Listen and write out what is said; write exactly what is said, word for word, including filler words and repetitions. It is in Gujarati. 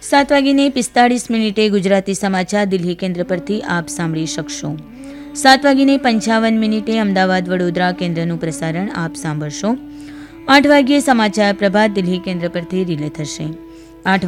સાત વાગીને પિસ્તાળીસ મિનિટે ગુજરાતી સમાચાર દિલ્હી કેન્દ્ર પરથી આપ સાંભળી શકશો. સાત વાગીને પંચાવન મિનિટે અમદાવાદ વડોદરા કેન્દ્રનું પ્રસારણ આપ સાંભળશો. આઠ વાગ્યે સમાચાર પ્રભાત દિલ્હી કેન્દ્ર પરથી રિલે થશે.